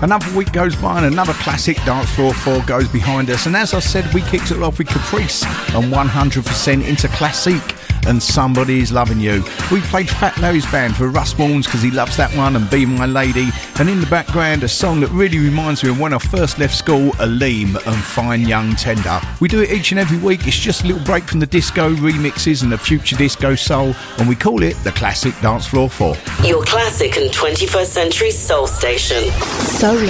Another week goes by and another classic Dance Floor 4 goes behind us. And as I said, we kicked it off with Caprice and 100% into Classique and Somebody's Loving You. We played Fat Larry's band for Russ Warnes because he loves that one, and Be My Lady. And in the background, a song that really reminds me of when I first left school, Aleem and Fine Young Tender. We do it each and every week. It's just a little break from the disco remixes and the future disco soul, and we call it the Classic Dance Floor 4. Your classic and 21st century soul station. Solar.